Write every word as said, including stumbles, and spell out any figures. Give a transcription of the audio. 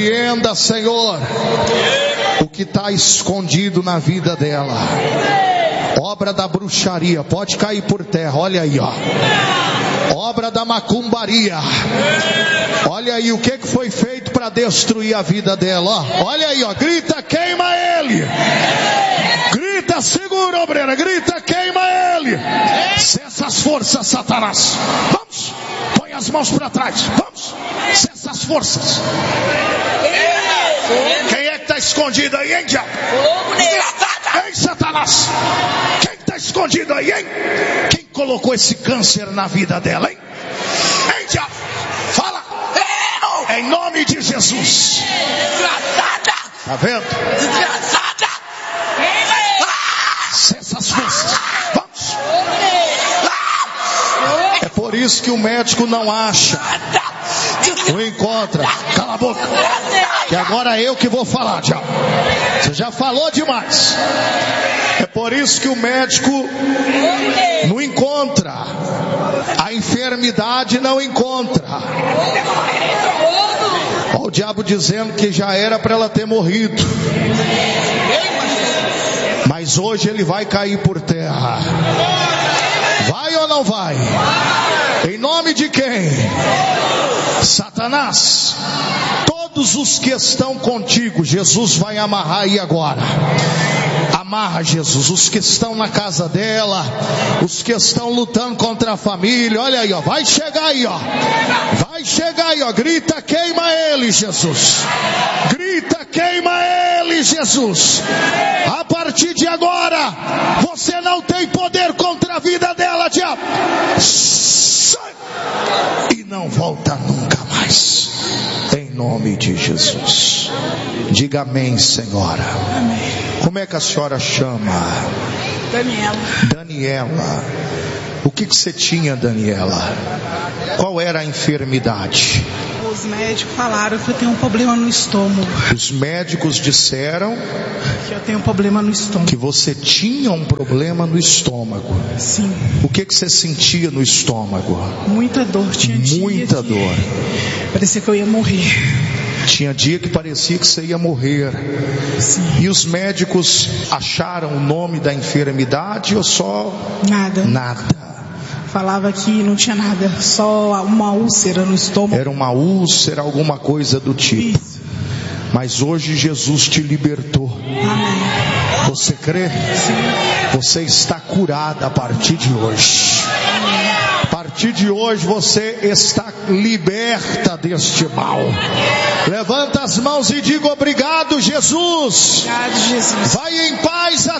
Repreenda, Senhor, o que está escondido na vida dela. Obra da bruxaria, pode cair por terra, olha aí, ó. Obra da macumbaria. Olha aí o que que foi feito para destruir a vida dela, ó. Olha aí, ó. Grita, queima ele. Grita, segura, obreira. Grita, queima ele. Cessa as forças, Satanás. Vamos. Põe as mãos para trás. Vamos. Cessa as forças. Quem é que está escondido aí, hein, diabo? Ei, Satanás. Quem está escondido aí, hein? Quem colocou esse câncer na vida dela, hein? Ei, diabo. Fala. Em nome de Jesus. Desgraçada. Tá vendo? Desgraçada. Cessa as forças. Vamos. É por isso que o médico não acha, não encontra. Cala a boca, que agora é eu que vou falar, diabo. Você já falou demais. É por isso que o médico não encontra. A enfermidade não encontra. Olha o diabo dizendo que já era para ela ter morrido, mas hoje ele vai cair por terra. Vai ou não vai? Em nome de quem? Satanás. Todos os que estão contigo, Jesus vai amarrar aí agora. Amarra, Jesus, os que estão na casa dela, os que estão lutando contra a família. Olha aí, ó, vai chegar aí, ó. Vai chegar aí, ó. Grita, queima ele, Jesus. Grita, queima ele, Jesus. A partir de agora, você não tem poder contra a vida dela, diabo. E não volta nunca mais. Em nome de Jesus. Diga amém, Senhora. Amém. Como é que a senhora chama? Daniela. Daniela. O que que você tinha, Daniela? Qual era a enfermidade? Os médicos falaram que eu tenho um problema no estômago. Os médicos disseram que eu tenho um problema no estômago. Que você tinha um problema no estômago. Sim. O que que você sentia no estômago? Muita dor. Tinha Muita dia dor. Que parecia que eu ia morrer. Tinha dia que parecia que você ia morrer. Sim. E os médicos acharam o nome da enfermidade ou só? Nada. Nada. Falava que não tinha nada, só uma úlcera no estômago. Era uma úlcera, alguma coisa do tipo. Isso. Mas hoje Jesus te libertou. Amém. Você crê? Sim. Você está curada a partir de hoje. A partir de hoje você está liberta deste mal. Levanta as mãos e diga obrigado, Jesus. Obrigado, Jesus. Vai em paz